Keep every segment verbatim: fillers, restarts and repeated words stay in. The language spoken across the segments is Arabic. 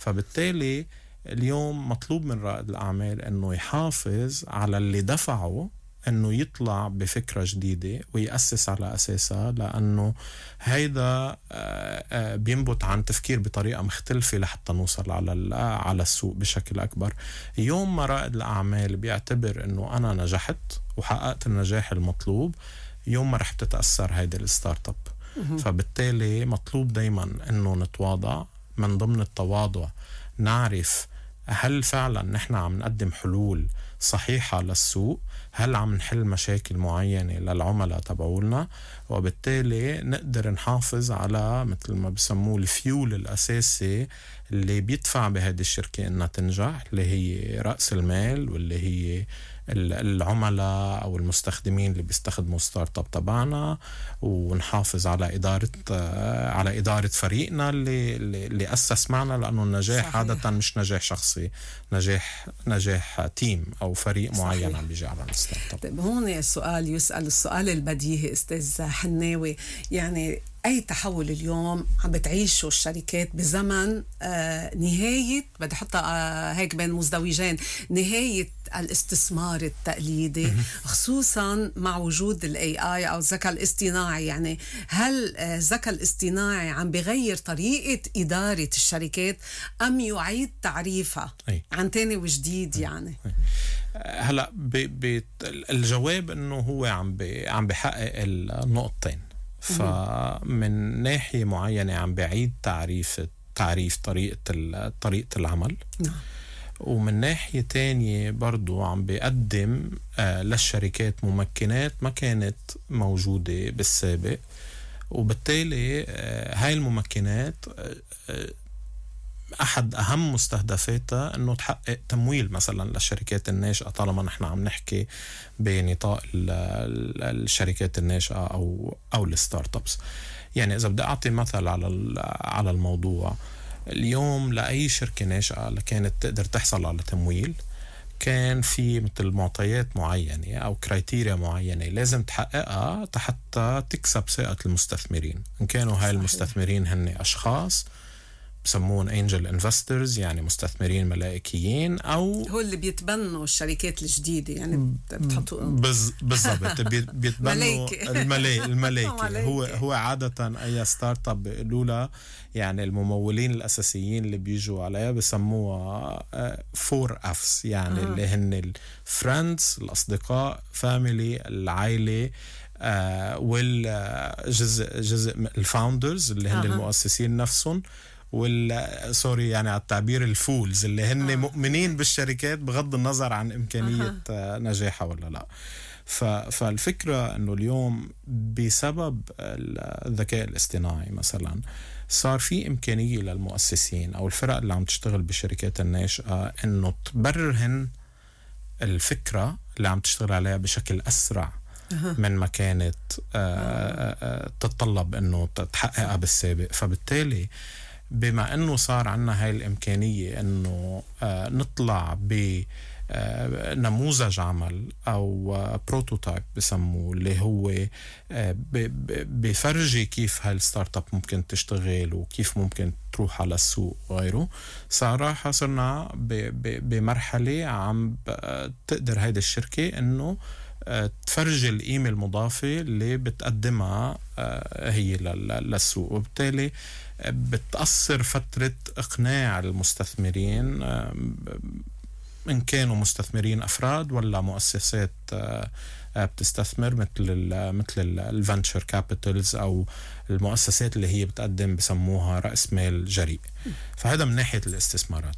فبالتالي اليوم مطلوب من رائد الأعمال أنه يحافظ على اللي دفعه أنه يطلع بفكرة جديدة ويأسس على أساسها، لأنه هيدا بينبت عن تفكير بطريقة مختلفة لحتى نوصل على على السوق بشكل أكبر. يوم ما رائد الأعمال بيعتبر أنه أنا نجحت وحققت النجاح المطلوب، يوم ما رح تتأثر هيدا الستارت اب. فبالتالي مطلوب دايما أنه نتواضع. من ضمن التواضع نعرف هل فعلا نحن عم نقدم حلول صحيحة للسوق، هل عم نحل مشاكل معينة للعملاء تبعولنا، وبالتالي نقدر نحافظ على مثل ما بسموه الفيول الأساسي اللي بيدفع بهذه الشركة إنها تنجح، اللي هي رأس المال واللي هي العملاء أو المستخدمين اللي بيستخدموا ستارت اب تبعنا، ونحافظ على إدارة على إدارة فريقنا اللي اللي أسس معنا، لأنه النجاح صحيح. عادة مش نجاح شخصي، نجاح نجاح تيم أو فريق صحيح. معين عم بيجي على الستارت اب. طيب هون السؤال يسأل السؤال البديهي أستاذ حناوي، يعني أي تحول اليوم عم بتعيشه الشركات بزمن آه نهاية، بدي حطها آه هيك بين مزدوجين، نهاية الاستثمار التقليدي، خصوصا مع وجود الاي اي او الذكاء الاصطناعي. يعني هل الذكاء الاصطناعي عم بغير طريقة إدارة الشركات أم يعيد تعريفها أي. عن تاني وجديد؟ أي. يعني أي. هلا الجواب انه هو عم عم بحقق النقطتين. فمن ناحية معينة عم بعيد تعريف تعريف طريقة طريقة العمل، نعم. ومن ناحية تانية برضو عم بيقدم آه للشركات ممكنات ما كانت موجودة بالسابق، وبالتالي آه هاي الممكنات آه أحد أهم مستهدفاتها أنه تحقق تمويل مثلا للشركات الناشئة، طالما نحن عم نحكي بنطاق الشركات الناشئة أو أو الستارت ابس. يعني إذا بدي أعطي مثل على على الموضوع، اليوم لأي شركة ناشئة لكانت تقدر تحصل على تمويل كان في مثل معطيات معينة أو كرايتيريا معينة لازم تحققها حتى تكسب ثقة المستثمرين، إن كانوا هاي المستثمرين هن أشخاص بسمون انجل انفسترز، يعني مستثمرين ملائكيين، او هو اللي بيتبنوا الشركات الجديده، يعني بتحطوا بز... بالضبط بيتبنوا الملاك الملائكه. هو هو عاده اي ستارت اب بيقولوا لها، يعني الممولين الاساسيين اللي بيجوا عليها بسموها فور افس، يعني آه. اللي هن الفريندز، الاصدقاء، فاميلي، العائله، آه والجزء جزء الفاوندرز اللي هن آه. المؤسسين نفسهم، وال سوري يعني على التعبير الفولز اللي هن آه. مؤمنين بالشركات بغض النظر عن إمكانية آه. نجاحها ولا لا. ف... فالفكرة أنه اليوم بسبب الذكاء الاصطناعي مثلا صار في إمكانية للمؤسسين أو الفرق اللي عم تشتغل بالشركات الناشئة أنه تبررهن الفكرة اللي عم تشتغل عليها بشكل أسرع من ما كانت تتطلب أنه تحققها بالسابق. فبالتالي بما أنه صار عنا هاي الإمكانية أنه نطلع بنموذج عمل أو بروتوتايب بسموه، اللي هو بفرجي كيف هاي الستارت اب ممكن تشتغل وكيف ممكن تروح على السوق وغيره، صراحة صرنا بمرحلة عم تقدر هيدا الشركة أنه تفرج القيمة المضافة اللي بتقدمها هي للسوق، وبالتالي بتأثر فترة إقناع المستثمرين، إن كانوا مستثمرين أفراد ولا مؤسسات بتستثمر مثل ال مثل الفنتشر كابيتالز أو المؤسسات اللي هي بتقدم بسموها رأس مال جريء. فهذا من ناحية الاستثمارات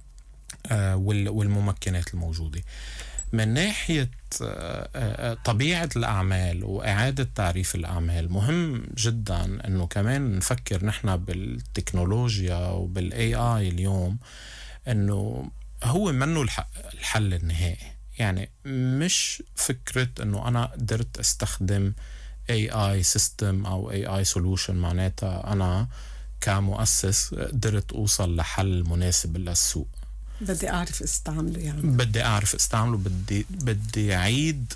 والممكنات الموجودة. من ناحية طبيعة الأعمال وإعادة تعريف الأعمال، مهم جدا أنه كمان نفكر نحن بالتكنولوجيا وبالإي آي اليوم أنه هو منه الحل النهائي. يعني مش فكرة أنه أنا قدرت أستخدم إي آي system أو إي آي solution معناتها أنا كمؤسس قدرت أوصل لحل مناسب للسوق. بدي أعرف استعمله، يعني بدي أعرف استعمله، بدي بدي أعيد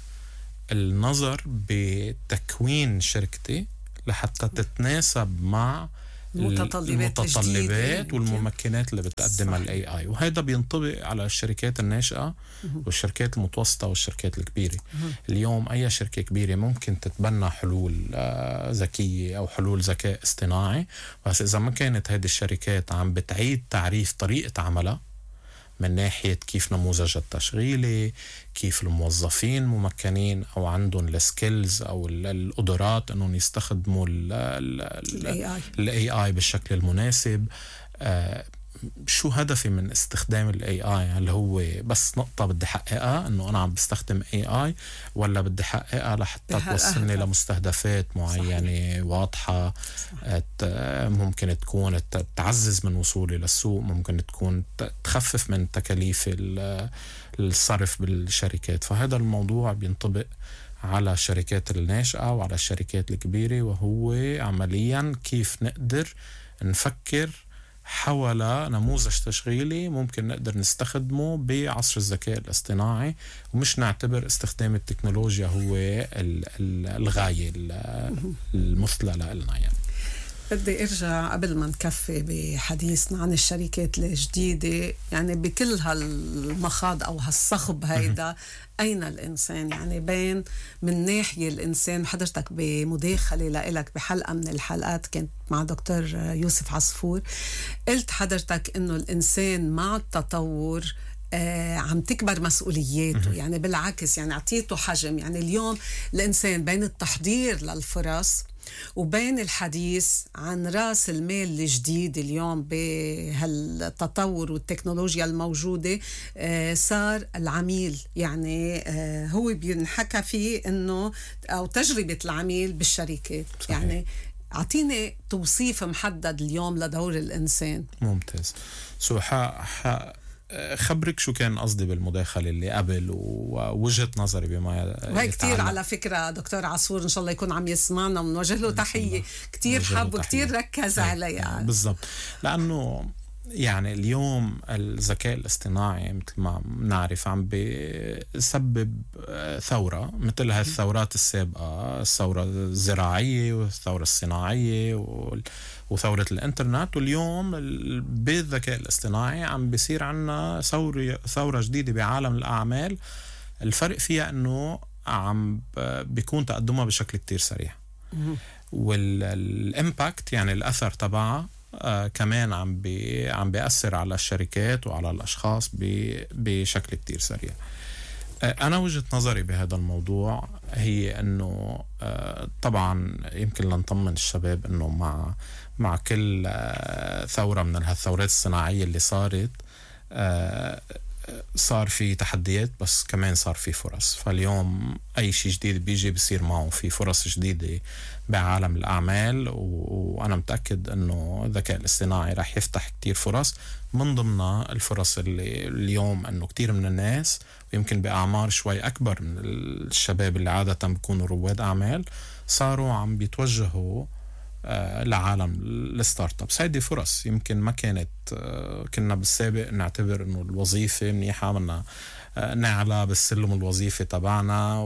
النظر بتكوين شركتي لحتى تتناسب مع المتطلبات, المتطلبات والممكنات اللي بتقدمها الاي اي، وهذا بينطبق على الشركات الناشئه والشركات المتوسطه والشركات الكبيره. اليوم اي شركه كبيره ممكن تتبنى حلول ذكيه او حلول ذكاء اصطناعي، بس اذا ما كانت هذه الشركات عم بتعيد تعريف طريقه عملها من ناحية كيف نموذج التشغيلي، كيف الموظفين ممكنين أو عندهم السكيلز أو القدرات أنهم يستخدموا ال إيه آي بالشكل المناسب. آه شو هدفي من استخدام ال إيه آي؟ هل هو بس نقطة بدي حققها أنه أنا عم بستخدم إيه آي، ولا بدي حققها لحتى توصلني لمستهدفات معينة صحيح. واضحة صحيح. ممكن تكون تعزز من وصولي للسوق، ممكن تكون تخفف من تكاليف الصرف بالشركات. فهذا الموضوع بينطبق على الشركات الناشئة وعلى الشركات الكبيرة، وهو عمليا كيف نقدر نفكر حول نموذج تشغيلي ممكن نقدر نستخدمه بعصر الذكاء الاصطناعي، ومش نعتبر استخدام التكنولوجيا هو الغاية المثلى لنا. يعني بدي ارجع قبل ما نكفي بحديثنا عن الشركات الجديدة، يعني بكل هالمخاض او هالصخب هيدا اين الانسان؟ يعني بين من ناحية الانسان، حضرتك بمداخلة لإلك بحلقة من الحلقات كنت مع دكتور يوسف عصفور، قلت حضرتك انه الانسان مع التطور آه عم تكبر مسؤولياته. يعني بالعكس، يعني اعطيته حجم. يعني اليوم الانسان بين التحضير للفرص وبين الحديث عن رأس المال الجديد اليوم بهالتطور والتكنولوجيا الموجودة، آه صار العميل. يعني آه هو بينحكى فيه انه او تجربة العميل بالشركات. صحيح. يعني اعطيني توصيف محدد اليوم لدور الانسان. ممتاز. سو خبرك شو كان قصدي بالمداخلة اللي قبل ووجهة نظري بما وهي كتير على فكرة دكتور عصفور إن شاء الله يكون عم يسمعنا ونوجه له تحية. كتير حب وكتير ركز عليها. بالضبط، لأنه يعني اليوم الذكاء الاصطناعي مثل ما نعرف عم بيسبب ثورة مثل هالثورات السابقة، الثورة الزراعية والثورة الصناعية وثورة الانترنت. واليوم بالذكاء الاصطناعي عم بيصير عنا ثورة ثورة جديدة بعالم الأعمال. الفرق فيها أنه عم بيكون تقدمها بشكل كتير سريع، والإمباكت يعني الأثر تبعها آه كمان عم بي عم بيأثر على الشركات وعلى الأشخاص بشكل كتير سريع. آه أنا وجهة نظري بهذا الموضوع هي أنه آه طبعا يمكن لنطمن الشباب أنه مع مع كل آه ثورة من هالثورات الصناعية اللي صارت آه صار في تحديات بس كمان صار في فرص. فاليوم أي شيء جديد بيجي بيصير معه في فرص جديدة بعالم الأعمال، وأنا متأكد أنه الذكاء الاصطناعي رح يفتح كتير فرص. من ضمنها الفرص اللي اليوم أنه كتير من الناس ويمكن بأعمار شوي أكبر من الشباب اللي عادة بيكونوا رواد أعمال صاروا عم بيتوجهوا لعالم الستارت ابس. هيدي فرص يمكن ما كانت كنا بالسابق نعتبر انه الوظيفة منيحة بدنا نعلى بالسلم الوظيفي تبعنا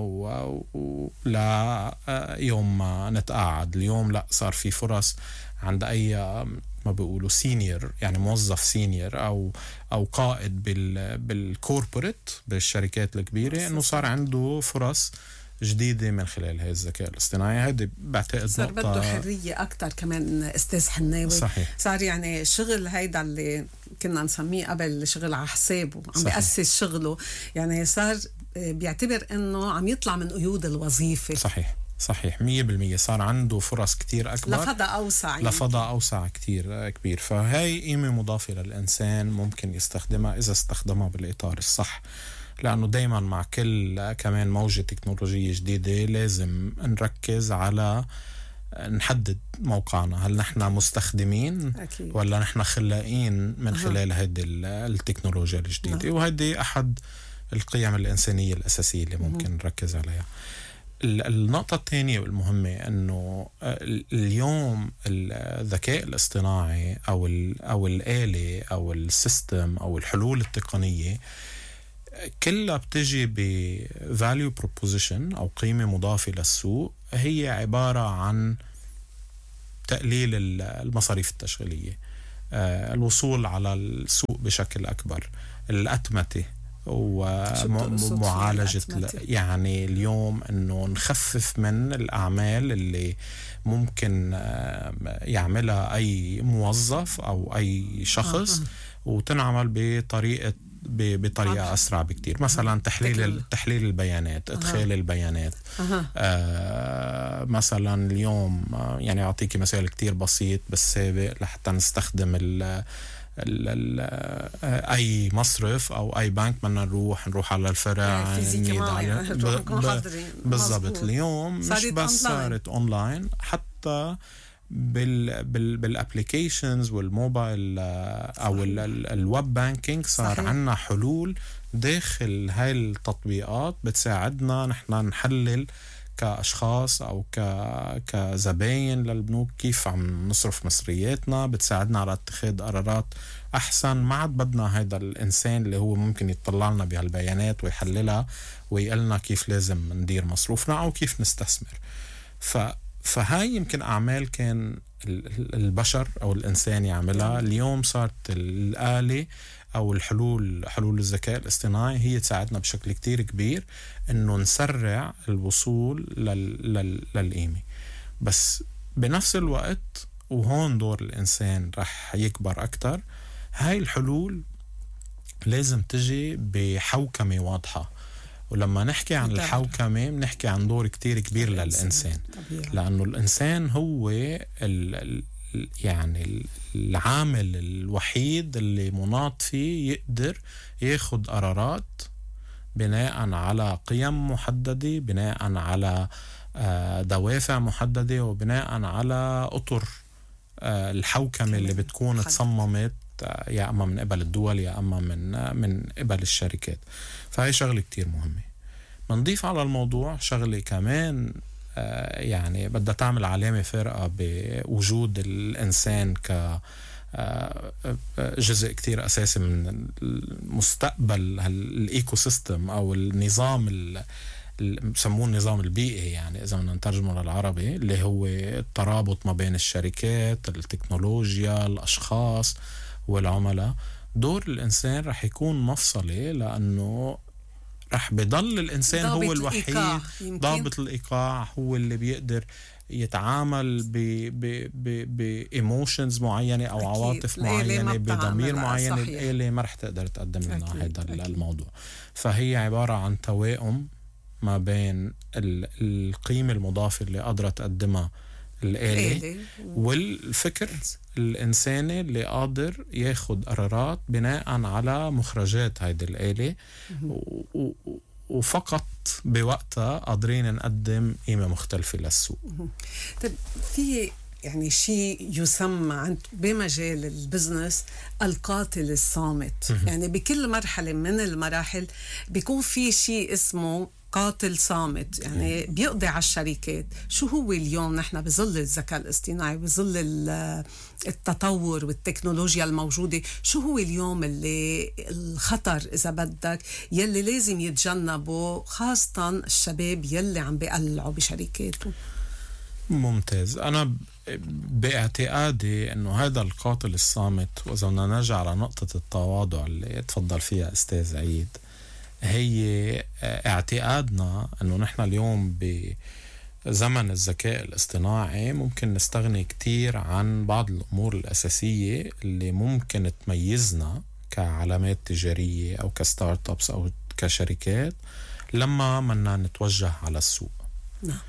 ولا يوم ما نتقاعد. اليوم لا، صار في فرص عند اي ما بيقولوا سينيور، يعني موظف سينيور او او قائد بال بالكوربوريت بالشركات الكبيرة، انه صار عنده فرص جديدة من خلال هاي الذكاء الاصطناعي. هذا بعتقد صار بده حرية أكتر كمان أستاذ حناوي. صحيح. صار يعني شغل هيدا اللي كنا نسميه قبل شغل على حسابه، عم بيأسس شغله. يعني صار بيعتبر إنه عم يطلع من قيود الوظيفة. صحيح صحيح مية بالمية. صار عنده فرص كتير أكبر لفضاء أوسع، يعني. لفضاء أوسع كتير كبير. فهاي قيمة مضافة للإنسان ممكن يستخدمها إذا استخدمها بالإطار الصح، لأنه دايما مع كل كمان موجة تكنولوجية جديدة لازم نركز على نحدد موقعنا. هل نحن مستخدمين أكيد. ولا نحن خلائين من خلال هذه التكنولوجيا الجديدة؟ وهذه أحد القيم الإنسانية الأساسية اللي ممكن نركز عليها. النقطة الثانية والمهمة أنه اليوم الذكاء الاصطناعي أو أو الآلة أو السيستم أو الحلول التقنية كلها بتجي ب value proposition أو قيمة مضافة للسوق. هي عبارة عن تقليل المصاريف التشغيلية، الوصول على السوق بشكل أكبر، الأتمتة ومعالجة يعني اليوم أنه نخفف من الأعمال اللي ممكن يعملها أي موظف أو أي شخص وتنعمل بطريقة بطريقة أسرع بكتير. مثلا تحليل تحليل البيانات، إدخال البيانات. آه مثلا اليوم يعني أعطيكي مثال كتير بسيط بالسابق لحتى نستخدم ال ال ال أي مصرف أو أي بنك بدنا نروح نروح على الفرع بالضبط. اليوم مش بس صارت أونلاين، حتى بال بال بالابليكيشنز والموبايل او الويب بانكينج صار عنا حلول داخل هاي التطبيقات بتساعدنا نحن نحلل كأشخاص او ك كزباين للبنوك كيف عم نصرف مصرياتنا، بتساعدنا على اتخاذ قرارات احسن. ما عاد بدنا هيدا الانسان اللي هو ممكن يطلع لنا بهالبيانات ويحللها ويقلنا كيف لازم ندير مصروفنا او كيف نستثمر. ف فهاي يمكن أعمال كان البشر أو الإنسان يعملها، اليوم صارت الآلة أو الحلول حلول الذكاء الاصطناعي هي تساعدنا بشكل كتير كبير إنه نسرع الوصول لل لل للقيمة. بس بنفس الوقت وهون دور الإنسان رح يكبر أكتر، هاي الحلول لازم تجي بحوكمة واضحة. ولما نحكي عن الحوكمة بنحكي عن دور كتير كبير للإنسان، لأنه الإنسان هو ال ال يعني العامل الوحيد اللي مناط فيه يقدر ياخد قرارات بناء على قيم محددة، بناء على دوافع محددة، وبناء على أطر الحوكمة اللي بتكون تصممت يا أما من قبل الدول يا أما من من قبل الشركات. فهي شغلة كتير مهمة. منضيف على الموضوع شغلة كمان آه يعني بدها تعمل علامة فارقة بوجود الإنسان ك جزء كتير أساسي من المستقبل الإيكو سيستم أو النظام بسموه النظام البيئي، يعني إذا بدنا نترجمه للعربي، اللي هو الترابط ما بين الشركات، التكنولوجيا، الأشخاص والعملاء. دور الإنسان رح يكون مفصلي، لأنه رح بضل الإنسان هو الوحيد ضابط الإيقاع، هو اللي بيقدر يتعامل ب ب ب بإيموشنز معينة أو أكيد. عواطف معينة بضمير معين. الآلة ما رح تقدر تقدم لنا هذا الموضوع. فهي عبارة عن توائم ما بين القيمة المضافة اللي قادرة تقدمها الآلة والفكر الإنساني اللي قادر ياخد قرارات بناء على مخرجات هيدي الآلة، وفقط بوقتها قادرين نقدم قيمة مختلفة للسوق. طيب في يعني شيء يسمى عند بمجال البزنس القاتل الصامت. يعني بكل مرحلة من المراحل بيكون في شيء اسمه قاتل صامت، يعني بيقضي على الشركات. شو هو اليوم نحن بظل الذكاء الاصطناعي، بظل التطور والتكنولوجيا الموجودة، شو هو اليوم اللي الخطر إذا بدك يلي لازم يتجنبه خاصة الشباب يلي عم بيقلعوا بشركاته؟ ممتاز. أنا باعتقادي أنه هذا القاتل الصامت، وإذا بدنا نرجع على نقطة التواضع اللي تفضل فيها أستاذ عيد، هي اعتقادنا أنه نحن اليوم بزمن الذكاء الاصطناعي ممكن نستغني كتير عن بعض الأمور الأساسية اللي ممكن تميزنا كعلامات تجارية أو كستارت أبس أو كشركات لما بدنا نتوجه على السوق. نعم.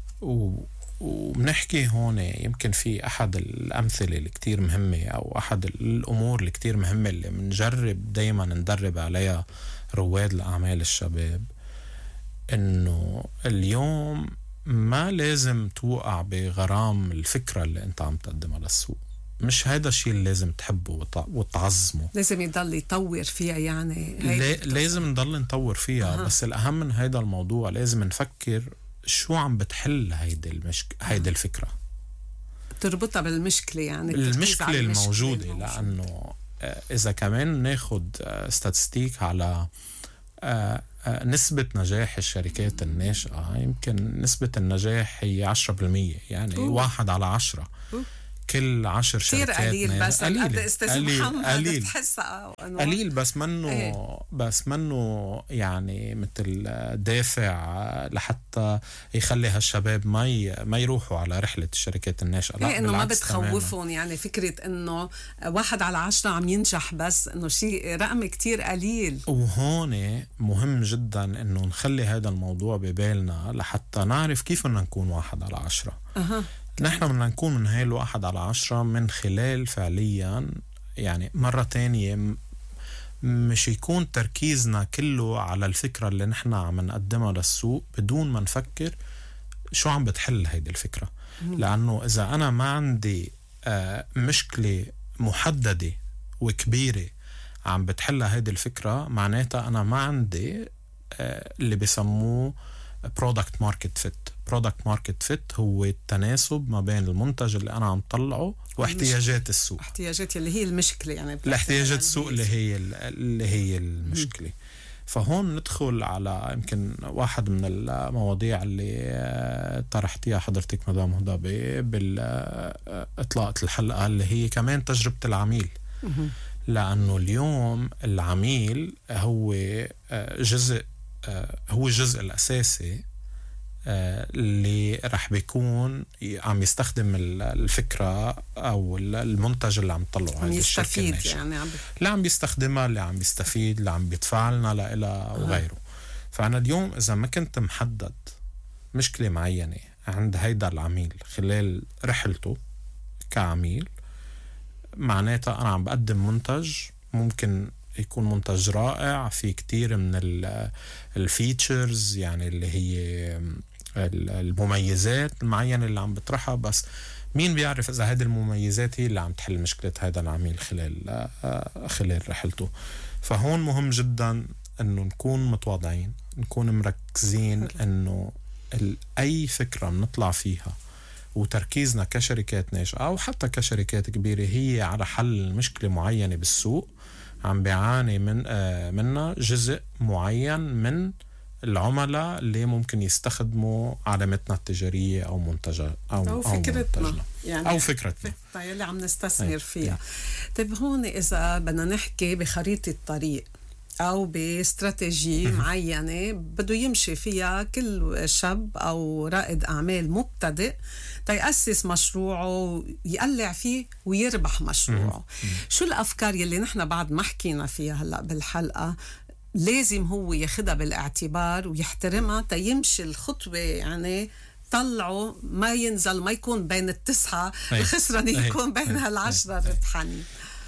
وبنحكي هون يمكن في أحد الأمثلة اللي كتير مهمة أو أحد الأمور اللي كتير مهمة اللي منجرب دايما ندرب عليها رواد الأعمال الشباب، إنه اليوم ما لازم توقع بغرام الفكرة اللي أنت عم تقدمها للسوق. مش هيدا الشيء اللي لازم تحبه وتعظمه، لازم يضل يطور فيها. يعني لازم نضل نطور فيها. أه. بس الأهم من هيدا الموضوع لازم نفكر شو عم بتحل هيدا المشك... هيدا الفكرة، تربطها بالمشكلة، يعني المشكلة الموجودة. لأنه إذا كمان ناخد ستاتستيك على آه آه نسبة نجاح الشركات الناشئة يمكن نسبة النجاح هي عشرة بالمية، يعني أوه. واحد على عشرة. أوه. كل عشر شركات قليل، بس قليل استاذ قليل محمد قليل, بتحسها قليل بس منه ايه؟ بس منه يعني مثل دافع لحتى يخلي هالشباب ما ي... ما يروحوا على رحلة الشركات الناشئة. لا ايه، انه ما بالعكس بتخوفهم يعني فكرة انه واحد على عشرة عم ينجح، بس انه شيء رقم كتير قليل. وهون مهم جدا انه نخلي هذا الموضوع ببالنا لحتى نعرف كيف بدنا نكون واحد على عشرة. أه. نحن بدنا نكون من هاي الواحد على عشرة من خلال فعليا يعني مرة تانية مش يكون تركيزنا كله على الفكرة اللي نحن عم نقدمها للسوق بدون ما نفكر شو عم بتحل هيدي الفكرة. لأنه إذا أنا ما عندي آه مشكلة محددة وكبيرة عم بتحلها هيدي الفكرة، معناتها أنا ما عندي آه اللي بيسموه product market fit. product market fit هو التناسب ما بين المنتج اللي أنا عم طلعه واحتياجات السوق. احتياجات اللي هي المشكلة، يعني الاحتياجات السوق اللي هي اللي هي المشكلة. فهون ندخل على يمكن واحد من المواضيع اللي طرحتيها حضرتك مدام هدى بالإطلاق الحلقة، اللي هي كمان تجربة العميل. لأنه اليوم العميل هو جزء هو الجزء الأساسي اللي رح بيكون عم يستخدم الفكرة أو المنتج اللي عم تطلعه عم يستفيد، يعني عم لا عم بيستخدمها، اللي عم يستفيد، اللي عم بيدفعلنا لإلها وغيره. آه. فأنا اليوم إذا ما كنت محدد مشكلة معينة عند هيدا العميل خلال رحلته كعميل، معناتها أنا عم بقدم منتج ممكن يكون منتج رائع في كتير من الفيتشرز، يعني اللي هي المميزات المعينة اللي عم بطرحها، بس مين بيعرف إذا هذه المميزات هي اللي عم تحل مشكلة هذا العميل خلال خلال رحلته. فهون مهم جدا إنه نكون متواضعين، نكون مركزين إنه أي فكرة بنطلع فيها وتركيزنا كشركات ناشئة أو حتى كشركات كبيرة هي على حل مشكلة معينة بالسوق عم بيعاني من آه منها جزء معين من العملاء اللي ممكن يستخدموا علامتنا التجارية أو منتجة أو, أو فكرتنا، أو يعني أو فكرتنا فكرتنا اللي عم نستثمر فيها. طيب هون إذا بدنا نحكي بخريطة طريق أو باستراتيجية معينة بده يمشي فيها كل شاب أو رائد أعمال مبتدئ تيأسس مشروعه ويقلع فيه ويربح مشروعه، شو الأفكار يلي نحن بعد ما حكينا فيها هلأ بالحلقة لازم هو ياخدها بالاعتبار ويحترمها تيمشي الخطوة، يعني طلعوا ما ينزل، ما يكون بين التسعة الخسران، يكون بين هالعشرة الربحانين؟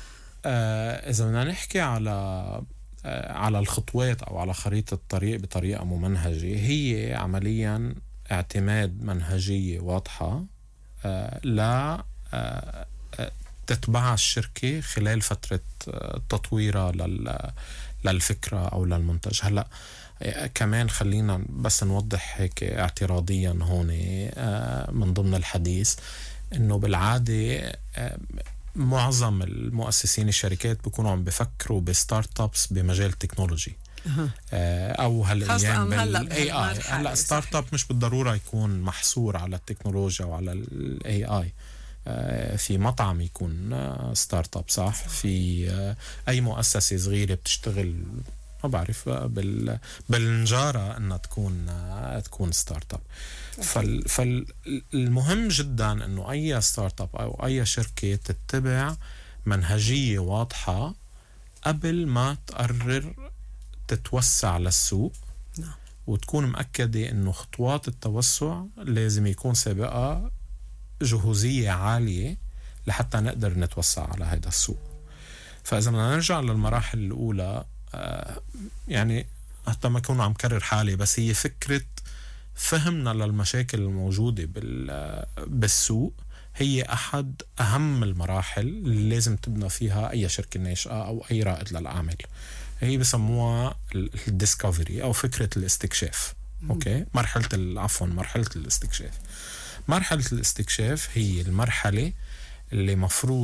آه إذا بدنا نحكي على على الخطوات أو على خريطة الطريق بطريقة ممنهجة، هي عمليا اعتماد منهجية واضحة آه لا آه تتبع الشركة خلال فترة تطويرها للفكرة أو للمنتج. هلأ آه كمان خلينا بس نوضح هيك اعتراضيا هون آه من ضمن الحديث، إنه بالعادة آه معظم المؤسسين الشركات بيكونوا عم بفكروا بستارت ابس بمجال التكنولوجي أه. او هالايام بالاي اي. هلا ستارت اب مش بالضروره يكون محصور على التكنولوجيا وعلى الاي اي. أه في مطعم يكون ستارت اب، صح؟ في أه اي مؤسسه صغيره بتشتغل ما بعرف بال بالنجاره انها تكون أه تكون ستارت اب. فال فالمهم جدا انه اي ستارت اب او اي شركه تتبع منهجيه واضحه قبل ما تقرر تتوسع للسوق، وتكون مأكده انه خطوات التوسع لازم يكون سابقه جهوزيه عاليه لحتى نقدر نتوسع على هذا السوق. فاذا بدنا نرجع للمراحل الاولى آه يعني حتى ما اكون عم كرر حالي، بس هي فكره فهمنا للمشاكل الموجودة بالسوق هي أحد أهم المراحل اللي لازم تبنى فيها أي شركة ناشئة أو أي رائد للأعمال. هي بسموها الديسكفري أو فكرة الاستكشاف. أوكي، مرحلة عفوا مرحلة الاستكشاف. مرحلة الاستكشاف هي المرحلة اللي مفروض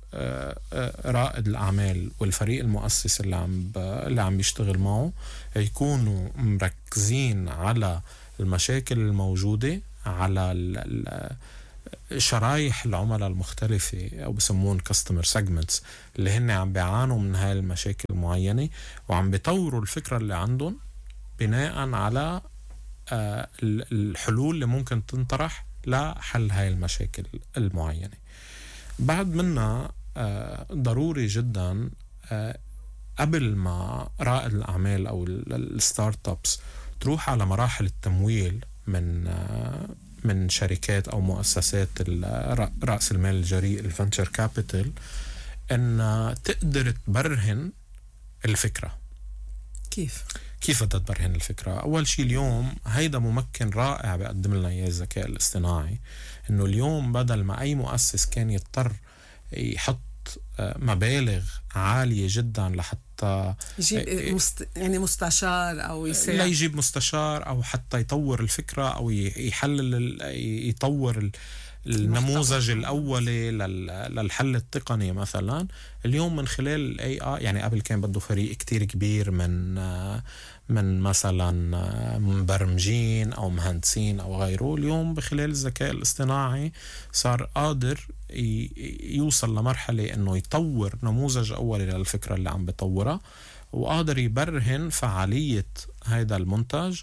رائد الأعمال والفريق المؤسس اللي عم اللي عم يشتغل معه يكونوا مركزين على المشاكل الموجودة، على شرايح العملاء المختلفة أو بسمون customer segments اللي هن عم بيعانوا من هاي المشاكل المعينة، وعم بيطوروا الفكرة اللي عندهم بناء على الحلول اللي ممكن تنطرح لحل هاي المشاكل المعينة. بعد منها ضروري جدا قبل ما رائد الأعمال أو الستارت أبس تروح على مراحل التمويل من من شركات أو مؤسسات رأس المال الجريء الفنتشر كابيتال، أن تقدر تبرهن الفكرة. كيف؟ كيف بدها تبرهن الفكرة؟ أول شيء اليوم هيدا ممكن رائع بيقدم لنا إياه الذكاء الاصطناعي، إنه اليوم بدل ما أي مؤسس كان يضطر يحط مبالغ عالية جدا لحتى يجيب مست... يعني مستشار أو يساعد، لا يجيب مستشار أو حتى يطور الفكرة أو يحلل يطور النموذج الأولي للحل التقني مثلا. اليوم من خلال ال إيه آي، يعني قبل كان بده فريق كتير كبير من من مثلا مبرمجين أو مهندسين أو غيره، اليوم بخلال الذكاء الاصطناعي صار قادر يوصل لمرحلة إنه يطور نموذج أولي للفكرة اللي عم بطورها، وقادر يبرهن فعالية هذا المنتج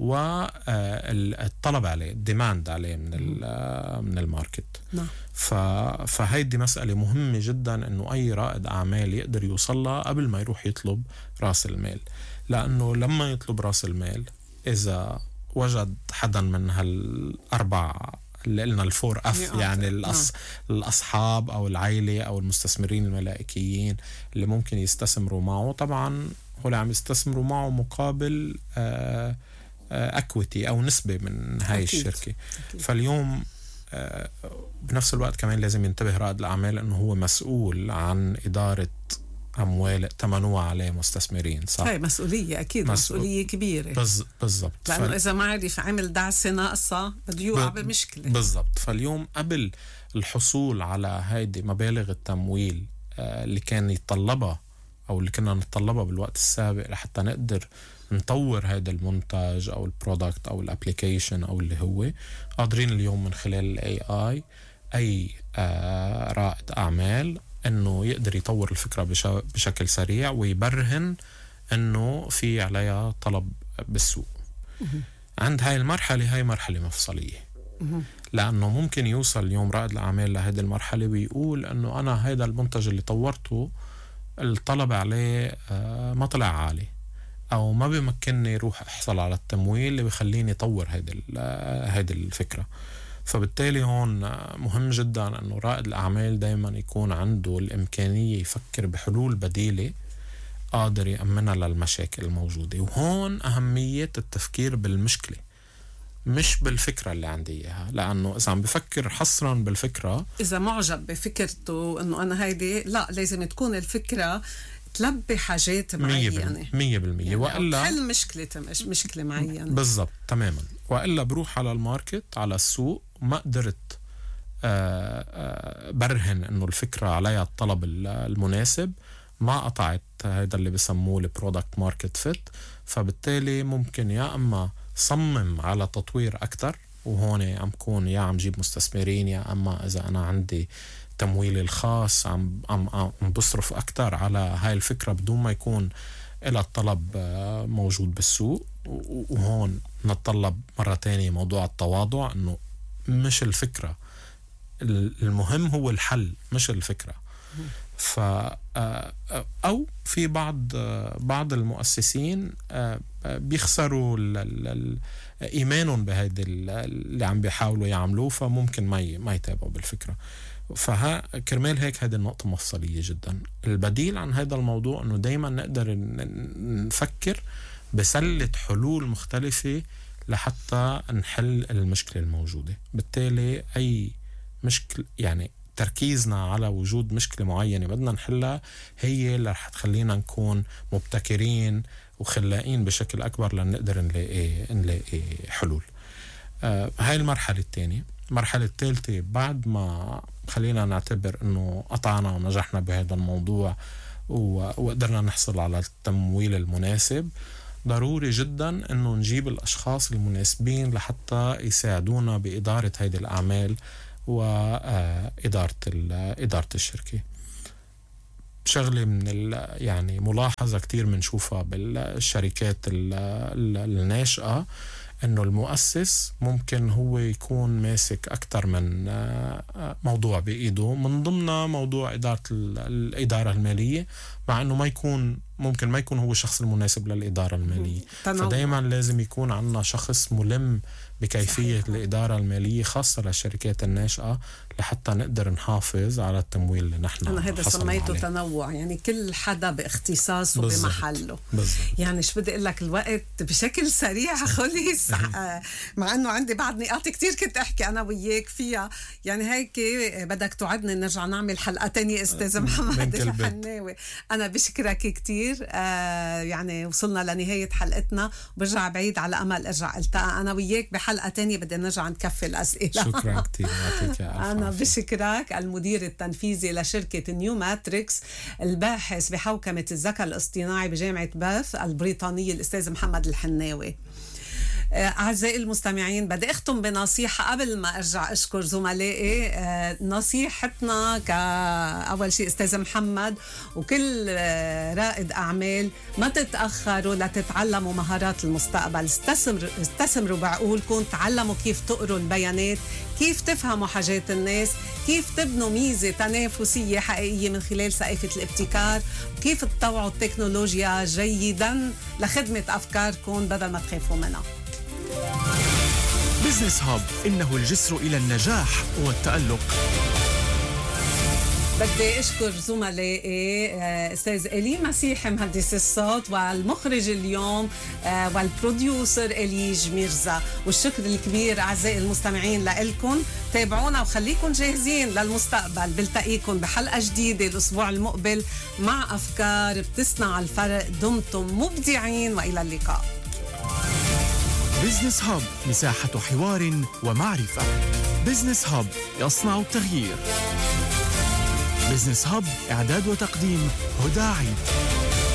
والطلب عليه، الديماند عليه من من الماركت. نعم. فهيدي مسألة مهمة جدا إنه أي رائد أعمال يقدر يوصلها قبل ما يروح يطلب رأس المال، لأنه لما يطلب رأس المال إذا وجد حدا من هالأربع اللي قلنا الفور أف، يعني الأص... الأصحاب أو العائلة أو المستثمرين الملائكيين اللي ممكن يستثمروا معه، طبعا هو اللي عم يستثمروا معه مقابل آه اكويتي او نسبه من هاي أكيد. الشركه أكيد. فاليوم بنفس الوقت كمان لازم ينتبه رائد الاعمال انه هو مسؤول عن اداره اموال ائتمنوها عليه مستثمرين، صح؟ هاي مسؤوليه اكيد، مسؤول... مسؤوليه كبيره. بز... بالضبط، لانه ف... اذا ما عرف عمل دعسه ناقصه بده يوقع ب... بمشكله. بالضبط. فاليوم قبل الحصول على هيدي مبالغ التمويل اللي كان يتطلبها او اللي كنا نتطلبها بالوقت السابق لحتى نقدر نطور هذا المنتج او البرودكت او الابليكيشن او اللي هو، قادرين اليوم من خلال الاي اي اي آه رائد اعمال انه يقدر يطور الفكره بش- بشكل سريع ويبرهن انه في عليها طلب بالسوق. عند هاي المرحله، هاي مرحله مفصليه، لانه ممكن يوصل اليوم رائد الاعمال لهذه المرحله ويقول انه انا هذا المنتج اللي طورته الطلب عليه آه ما طلع عالي، او ما بمكنني روح احصل على التمويل اللي بخليني اطور هيدي هيدي الفكره. فبالتالي هون مهم جدا انه رائد الاعمال دائما يكون عنده الامكانيه يفكر بحلول بديله قادر يأمنها للمشاكل الموجوده. وهون اهميه التفكير بالمشكله مش بالفكره اللي عندي اياها، لانه اذا عم بفكر حصرا بالفكره، اذا معجب بفكرته انه انا هيدي، لا لازم تكون الفكره تلبي حاجات معينة مية بالمية يعني وإلا حل مشكلة مش مشكلة معينة. بالضبط تماما. وإلا بروح على الماركت على السوق ما قدرت آآ آآ برهن إنه الفكرة عليها الطلب المناسب، ما قطعت هذا اللي بسموه البرودكت ماركت فيت، فبالتالي ممكن يا أما صمم على تطوير أكتر، وهون عم كون يا عم جيب مستثمرين، يا أما إذا أنا عندي تمويلي الخاص عم عم عم بصرف أكتر على هاي الفكرة بدون ما يكون إلها الطلب موجود بالسوق. وهون نتطلب مرة تانية موضوع التواضع، إنه مش الفكرة المهم، هو الحل مش الفكرة. ف أو في بعض بعض المؤسسين بيخسروا إيمانهم بهيدا اللي عم بيحاولوا يعملوه، فممكن ما ما يتابعوا بالفكرة. فها كرمال هيك هذه النقطة مفصلية جدا. البديل عن هذا الموضوع انه دايما نقدر نفكر بسلة حلول مختلفة لحتى نحل المشكلة الموجودة. بالتالي اي مشكلة، يعني تركيزنا على وجود مشكلة معينة بدنا نحلها، هي اللي رح تخلينا نكون مبتكرين وخلاقين بشكل اكبر لنقدر نلاقي نلاقي حلول. آه هاي المرحلة الثانية. المرحلة الثالثة بعد ما خلينا نعتبر أنه قطعنا ونجحنا بهذا الموضوع وقدرنا نحصل على التمويل المناسب، ضروري جدا أنه نجيب الأشخاص المناسبين لحتى يساعدونا بإدارة هذه الأعمال وإدارة إدارة الشركة. شغلة من يعني ملاحظة كتير منشوفها بالشركات الناشئة انه المؤسس ممكن هو يكون ماسك اكثر من موضوع بايده، من ضمنها موضوع اداره الاداره الماليه، مع انه ما يكون ممكن ما يكون هو الشخص المناسب للاداره الماليه. فدايما لازم يكون عندنا شخص ملم بكيفيه صحيح. الاداره الماليه خاصه للشركات الناشئه لحتى نقدر نحافظ على التمويل اللي نحن انا هذا سميته عليه. تنوع، يعني كل حدا باختصاصه بالزبط. بمحله بالزبط. يعني شو بدي اقول لك، الوقت بشكل سريع خلص مع انه عندي بعد نقاط كتير كنت احكي انا وياك فيها. يعني هيك بدك توعدني نرجع نعمل حلقه تانية استاذ محمد الحناوي. انا بشكرك كتير. آه يعني وصلنا لنهايه حلقتنا، برجع بعيد على امل ارجع التقى انا وياك بحلقه تانية، بدنا نرجع نكفي الاسئله. شكرا كتير. انا بشكرك. المدير التنفيذي لشركه نيو ماتريكس، الباحث بحوكمه الذكاء الاصطناعي بجامعه باث البريطانيه الأستاذ محمد الحناوي. أعزائي المستمعين، بدي أختم بنصيحة قبل ما أرجع أشكر زملائي. نصيحتنا كأول شيء أستاذ محمد وكل رائد أعمال، ما تتأخروا لتتعلموا مهارات المستقبل. استثمروا استثمروا بعقولكم، تعلموا كيف تقروا البيانات، كيف تفهموا حاجات الناس، كيف تبنوا ميزة تنافسية حقيقية من خلال سقيفة الابتكار، وكيف تطوعوا التكنولوجيا جيدا لخدمة أفكاركم بدل ما تخافوا منها. بزنس هاب، إنه الجسر إلى النجاح والتألق. بدي أشكر زملائي أستاذ إلي مسيحي مهندس الصوت، والمخرج اليوم والبروديوسر إليج ميرزا. والشكر الكبير أعزائي المستمعين لإلكم. تابعونا وخليكم جاهزين للمستقبل. بلتقيكم بحلقة جديدة الأسبوع المقبل مع أفكار بتصنع الفرق. دمتم مبدعين وإلى اللقاء. بزنس هاب، مساحة حوار ومعرفة. بزنس هاب يصنع التغيير. بزنس هاب، إعداد وتقديم هدى عيد.